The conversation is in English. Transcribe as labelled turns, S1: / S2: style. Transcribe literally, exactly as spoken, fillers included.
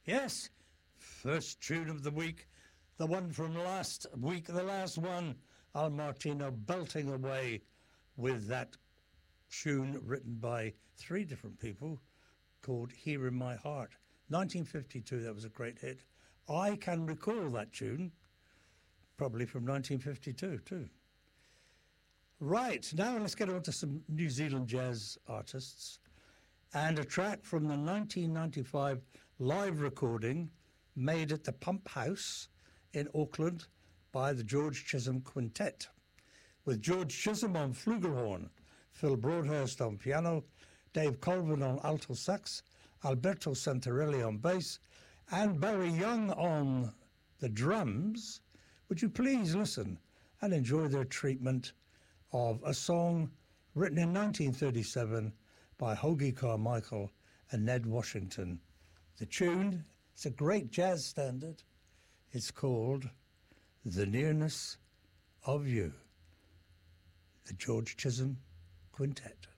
S1: Yes, first tune of the week, the one from last week, the last one, Al Martino belting away with that tune written by three different people called Here in My Heart. nineteen fifty-two, that was a great hit. I can recall that tune, probably from nineteen fifty-two too. Right, now let's get on to some New Zealand jazz artists and a track from the nineteen ninety-five live recording made at the Pump House in Auckland by the George Chisholm Quintet, with George Chisholm on flugelhorn, Phil Broadhurst on piano, Dave Colvin on alto sax, Alberto Santarelli on bass, and Barry Young on the drums. Would you please listen and enjoy their treatment of a song written in nineteen thirty-seven by Hoagy Carmichael and Ned Washington. The tune, it's a great jazz standard. It's called The Nearness of You. The George Chisholm Quintet.